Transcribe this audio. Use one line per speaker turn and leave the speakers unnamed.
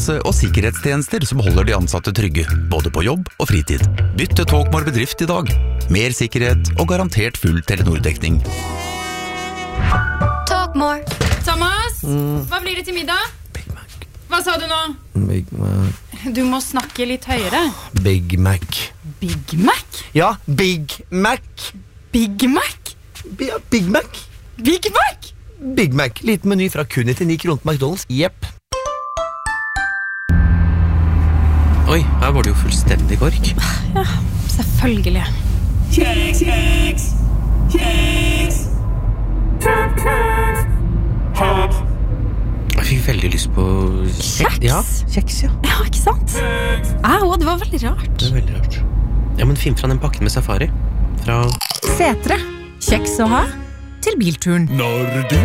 kompetanse og sikkerhetstjenester som holder de ansatte trygge, både på jobb og fritid. Bytt til Talkmore bedrift i dag. Mer sikkerhet og garantert full Telenor-dekning.
Talkmore.
Thomas, hva blir det til middag?
Big Mac.
Hva sa du nå?
Big Mac.
Du må snakke litt høyere.
Big Mac.
Big Mac?
Ja, Big Mac.
Big Mac?
Ja, Big Mac.
Big Mac?
Big Mac. Liten meny fra kun 99 kroner på McDonald's. Jepp. Oi, her var det jo fullstendig kork.
Ja, selvfølgelig.
Kjeks, kjeks, kjeks.
Jeg fikk veldig lyst på
Kjeks?
Ja, kjeks, ja.
Ja, ikke sant? Det var veldig rart.
Det er veldig rart. Ja, men finn fra den pakken med safari. Fra
Setre. Kjeks å ha til bilturen.
Når du